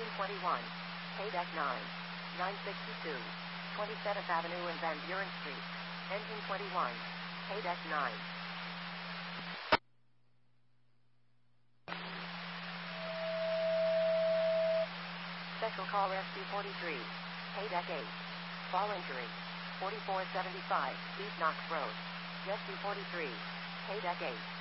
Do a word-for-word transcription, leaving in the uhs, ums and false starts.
Engine twenty-one. Haydeck nine. nine sixty-two. twenty-seventh Avenue and Van Buren Street. Engine twenty-one. Haydeck nine. Special call Rescue forty-three. Haydeck eight. Fall injury. forty-four seventy-five, East Knox Road. Rescue forty-three. Haydeck eight.